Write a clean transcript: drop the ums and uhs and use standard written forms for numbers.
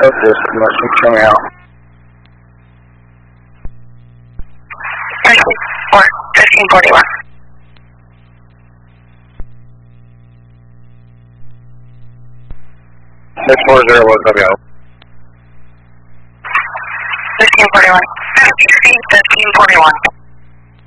this message coming out. 1541. Six 40 was coming out. 1541. 1541.